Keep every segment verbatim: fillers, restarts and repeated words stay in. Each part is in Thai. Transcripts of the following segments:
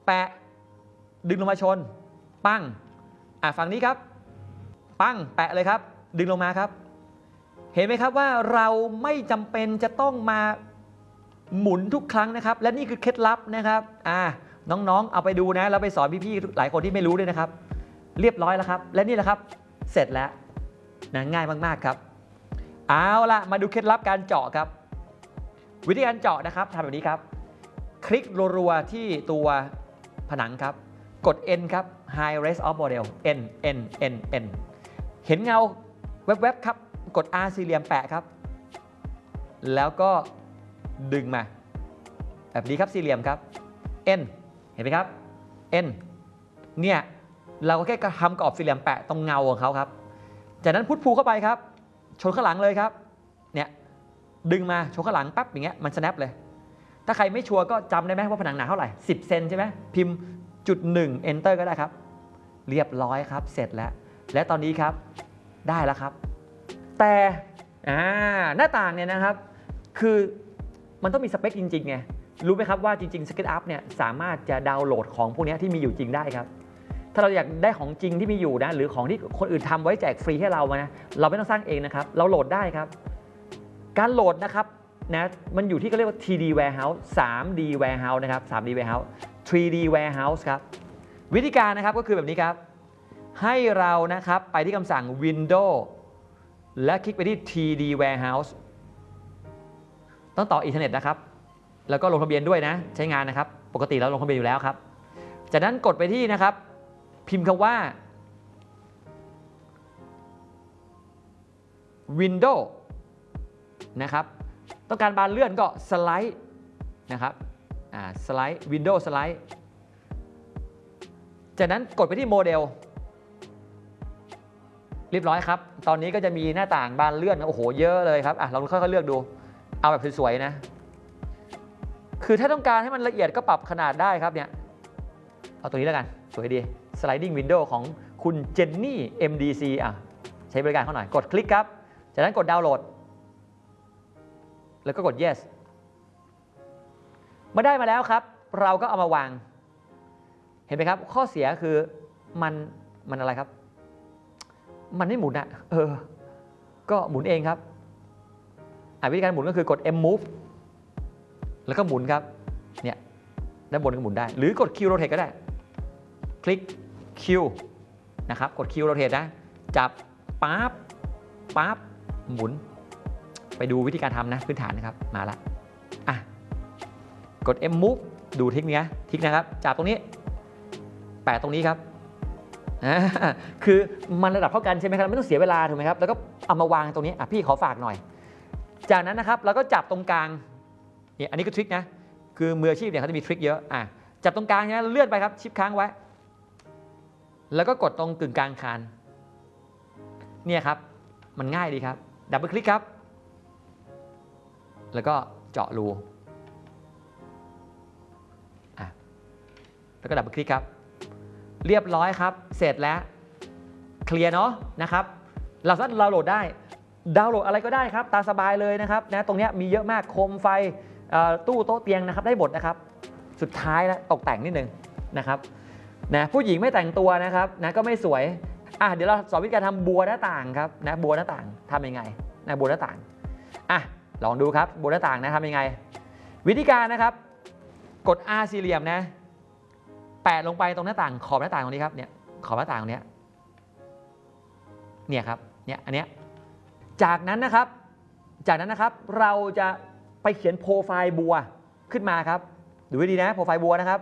แปะดึงลงมาชนปั้งอ่ะฝั่งนี้ครับปั้งแปะเลยครับดึงลงมาครับเห็นไหมครับว่าเราไม่จำเป็นจะต้องมาหมุนทุกครั้งนะครับและนี่คือเคล็ดลับนะครับอ่าน้องๆเอาไปดูนะแล้วไปสอนพี่ๆหลายคนที่ไม่รู้ด้วยนะครับเรียบร้อยแล้วครับและนี่แหละครับเสร็จแล้วนะง่ายมากๆครับเอาละมาดูเคล็ดลับการเจาะครับวิธีการเจาะนะครับทำแบบนี้ครับคลิกรัวๆที่ตัวผนังครับกด N ครับ High Res of Model N N N N เห็นเงาแวบๆครับกด R สี่เหลี่ยมแปะครับแล้วก็ดึงมาแบบนี้ครับสี่เหลี่ยมครับ N เห็นไหมครับ N เนี่ยเราก็แค่ทำกรอบสี่เหลี่ยมแปะตรงเงาของเขาครับจากนั้นพุทพูเข้าไปครับชนข้างหลังเลยครับเนี่ยดึงมาชนข้างหลังปั๊บอย่างเงี้ยมัน snap เลยถ้าใครไม่ชัวร์ก็จำได้ไหมว่าผนังหนาเท่าไหร่สิบเซนใช่ไหมพิมพ์จุดหนึ่ง enter ก็ได้ครับเรียบร้อยครับเสร็จแล้วและตอนนี้ครับได้แล้วครับแต่หน้าต่างเนี่ยนะครับคือมันต้องมีสเปคจริงๆไงรู้ไหมครับว่าจริงๆ SketchUp เนี่ยสามารถจะดาวน์โหลดของพวกนี้ที่มีอยู่จริงได้ครับถ้าเราอยากได้ของจริงที่มีอยู่นะหรือของที่คนอื่นทำไว้แจกฟรีให้เรานะเราไม่ต้องสร้างเองนะครับเราโหลดได้ครับการโหลดนะครับนะมันอยู่ที่เขาเรียกว่า ที ดี Warehouse ทรี ดี Warehouse นะครับ ทรี ดี Warehouse ทรี ดี Warehouse ครับวิธีการนะครับก็คือแบบนี้ครับให้เรานะครับไปที่คำสั่ง Windows และคลิกไปที่ ที ดี Warehouse ต้องต่ออินเทอร์เน็ตนะครับแล้วก็ลงทะเบียนด้วยนะใช้งานนะครับปกติเราลงทะเบียนอยู่แล้วครับจากนั้นกดไปที่นะครับพิมพ์คำว่า Windows นะครับต้องการบานเลื่อนก็สไลด์นะครับอ่าสไลด์ Windows สไลด์จากนั้นกดไปที่โมเดลเรียบร้อยครับตอนนี้ก็จะมีหน้าต่างบานเลื่อนโอ้โหเยอะเลยครับอ่ะเราค่อยๆเลือกดูเอาแบบสวยๆนะคือถ้าต้องการให้มันละเอียดก็ปรับขนาดได้ครับเนี่ยเอาตัวนี้แล้วกันสวยดี Sliding Window ของคุณเจนนี่ เอ็ม ดี ซี อ่ะใช้บริการเขาหน่อยกดคลิกครับจากนั้นกดดาวน์โหลดแล้วก็กด yes เมื่อได้มาแล้วครับเราก็เอามาวางเห็นไหมครับข้อเสียคือมันมันอะไรครับมันไม่หมุนอ่ะเออก็หมุนเองครับวิธีการหมุนก็คือกด M move แล้วก็หมุนครับเนี่ยด้านบนก็หมุนได้หรือกด Q rotate ก็ได้คลิก Q นะครับกด Q rotate นะจับปั๊บปั๊บหมุนไปดูวิธีการทำนะพื้นฐานนะครับมาละอ่ะกด M move ดูทิกนี้นะทิกนะครับจับตรงนี้แปะตรงนี้ครับคือมันระดับเท่ากันใช่ไหมครับไม่ต้องเสียเวลาถูกไหมครับแล้วก็เอามาวางตรงนี้อ่ะพี่ขอฝากหน่อยจากนั้นนะครับเราก็จับตรงกลางเนี่ยอันนี้ก็ทริคนะคือมืออาชีพเนี่ยเขาจะมีทริคเยอะอ่ะจับตรงกลางนะเลื่อนไปครับชิปค้างไว้แล้วก็กดตรงกึ่งกลางคานเนี่ยครับมันง่ายดีครับดับเบิลคลิกครับแล้วก็เจาะรูอ่ะแล้วก็ดับเบิลคลิกครับเรียบร้อยครับเสร็จแล้วเคลียร์เนาะนะครับเราสามารถดาวน์โหลดได้ดาวน์โหลดอะไรก็ได้ครับตามสบายเลยนะครับนะตรงนี้มีเยอะมากโคมไฟตู้โต๊ะเตียงนะครับได้หมดนะครับสุดท้ายนะตกแต่งนิดนึงนะครับนะผู้หญิงไม่แต่งตัวนะครับนะก็ไม่สวยอ่ะเดี๋ยวเราสอนวิธีการทำบัวหน้าต่างครับนะบัวหน้าต่างทำยังไงนะบัวหน้าต่างอ่ะลองดูครับบัวหน้าต่างนะทำยังไงวิธีการนะครับกด R สี่เหลี่ยมนะแปะลงไปตรงหน้าต่างขอบหน้าต่างตรงนี้ครับเนี่ยขอบหน้าต่างตรงนี้เนี่ยครับเนี่ยอันเนี้ยจากนั้นนะครับจากนั้นนะครับเราจะไปเขียนโปรไฟล์บัวขึ้นมาครับดูให้ดีนะโปรไฟล์บัวนะครับ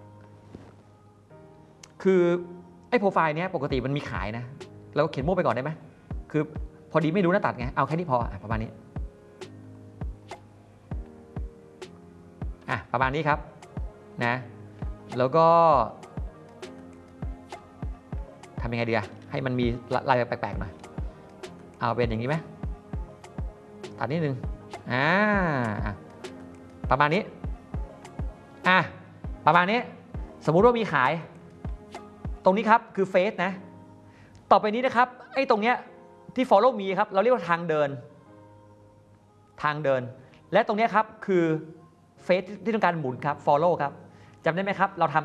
คือไอ้โปรไฟล์เนี้ยปกติมันมีขายนะเราเขียนมั่วไปก่อนได้ไหมคือพอดีไม่รู้หน้าตัดไงเอาแค่นี้พอประมาณนี้อ่ะประมาณนี้ครับนะแล้วก็ทำยังไงดีอะให้มันมีลายแปลกๆหน่อยเอาเป็นอย่างนี้ไหมตัดนิดนึงอ่าประมาณนี้อ่ะประมาณนี้สมมุติว่ามีขายตรงนี้ครับคือเฟซนะต่อไปนี้นะครับไอ้ตรงเนี้ยที่ follow me ครับเราเรียกว่าทางเดินทางเดินและตรงนี้ครับคือเฟซที่ต้องการหมุนครับ follow ครับจำได้ไหมครับเราทำ